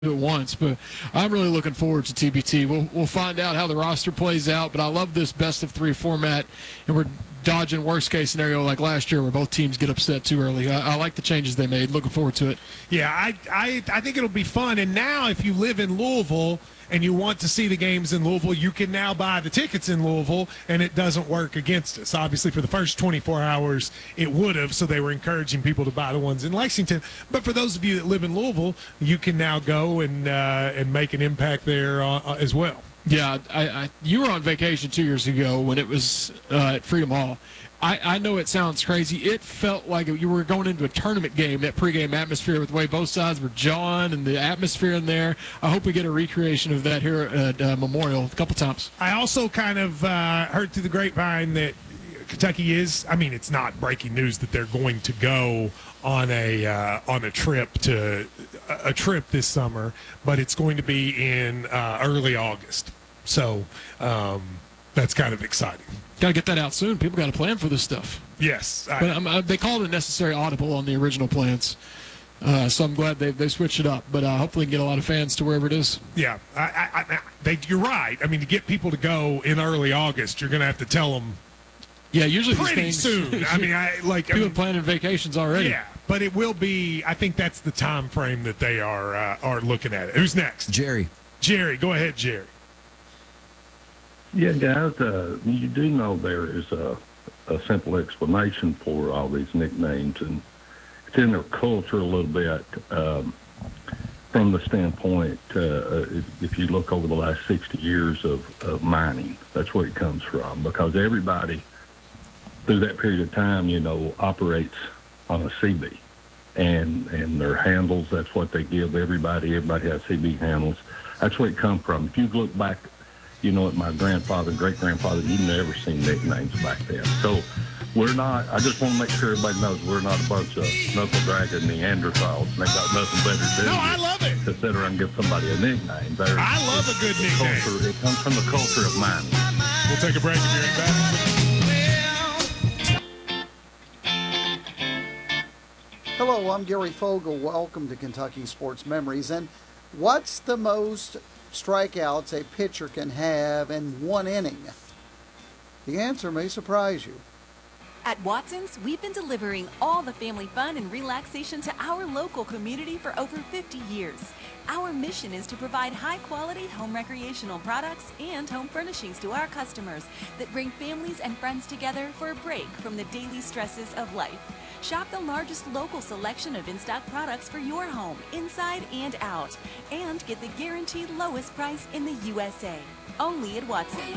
at once, but I'm really looking forward to TBT. We'll find out how the roster plays out, but I love this best of three format, and we're dodging worst case scenario like last year where both teams get upset too early. I like the changes they made. Looking forward to it. Yeah, I think it'll be fun. And now if you live in Louisville and you want to see the games in Louisville, you can now buy the tickets in Louisville, and it doesn't work against us. Obviously, for the first 24 hours, it would have, so they were encouraging people to buy the ones in Lexington. But for those of you that live in Louisville, you can now go and make an impact there as well. Yeah, you were on vacation 2 years ago when it was at Freedom Hall. I know it sounds crazy. It felt like you were going into a tournament game, that pregame atmosphere with the way both sides were jawing and the atmosphere in there. I hope we get a recreation of that here at Memorial a couple times. I also kind of heard through the grapevine that Kentucky is, I mean, it's not breaking news that they're going to go on a trip this summer, but it's going to be in early August. So that's kind of exciting. Got to get that out soon. People got to plan for this stuff. Yes. But they called it a necessary audible on the original plans. So I'm glad they switched it up. But hopefully get a lot of fans to wherever it is. Yeah. You're right. I mean, to get people to go in early August, you're going to have to tell them yeah, usually pretty soon. I mean, people are planning vacations already. Yeah, but it will be, I think that's the time frame that they are looking at it. Who's next? Jerry. Jerry. Go ahead, Jerry. Yeah, guys, you do know there is a simple explanation for all these nicknames, and it's in their culture a little bit from the standpoint, if you look over the last 60 years of mining, that's where it comes from, because everybody through that period of time, operates on a CB, and their handles, that's what they give everybody. Everybody has CB handles. That's where it comes from. If you look back, at my grandfather, great-grandfather, you never seen nicknames back then. So we're not, I just want to make sure everybody knows we're not a bunch of knuckle-dragging Neanderthals, and they got nothing better to do. No, I love it. To sit around and give somebody a nickname. I love a good nickname. It comes from the culture of mining. We'll take a break and be right back. Hello, I'm Gary Fogle. Welcome to Kentucky Sports Memories. And what's the most strikeouts a pitcher can have in one inning? The answer may surprise you. At Watson's, we've been delivering all the family fun and relaxation to our local community for over 50 years. Our mission is to provide high-quality home recreational products and home furnishings to our customers that bring families and friends together for a break from the daily stresses of life. Shop the largest local selection of in-stock products for your home, inside and out, and get the guaranteed lowest price in the USA. Only at Watson's.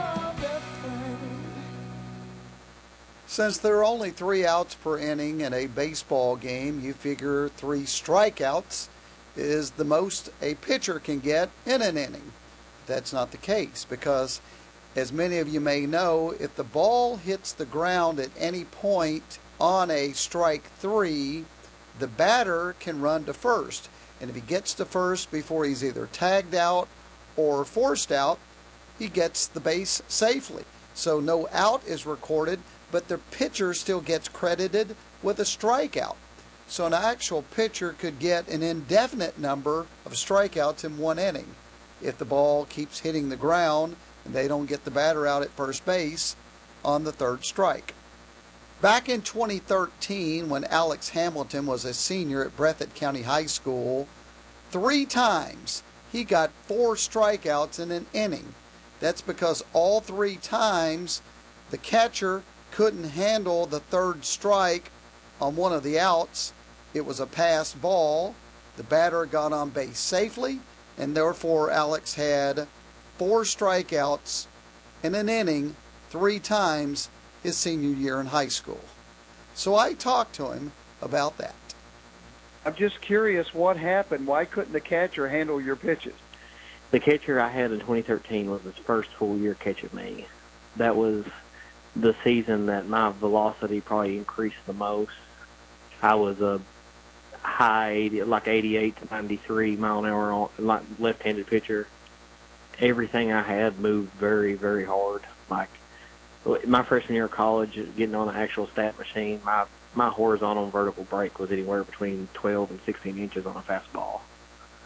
Since there are only 3 outs per inning in a baseball game, you figure 3 strikeouts is the most a pitcher can get in an inning. That's not the case, because as many of you may know, if the ball hits the ground at any point on a strike 3, the batter can run to first. And if he gets to first before he's either tagged out or forced out, he gets the base safely. So no out is recorded, but the pitcher still gets credited with a strikeout. So an actual pitcher could get an indefinite number of strikeouts in one inning if the ball keeps hitting the ground and they don't get the batter out at first base on the 3rd strike. Back in 2013, when Alex Hamilton was a senior at Breathitt County High School, 3 times he got 4 strikeouts in an inning. That's because all 3 times the catcher couldn't handle the 3rd strike on one of the outs. It was a passed ball. The batter got on base safely, and therefore Alex had 4 strikeouts in an inning 3 times his senior year in high school. So I talked to him about that. I'm just curious what happened. Why couldn't the catcher handle your pitches? The catcher I had in 2013 was his first full year catching me. That was the season that my velocity probably increased the most. I was a high, like 88 to 93 mile an hour like left-handed pitcher. Everything I had moved very, very hard. Like my freshman year of college, getting on the actual stat machine, my horizontal and vertical break was anywhere between 12 and 16 inches on a fastball.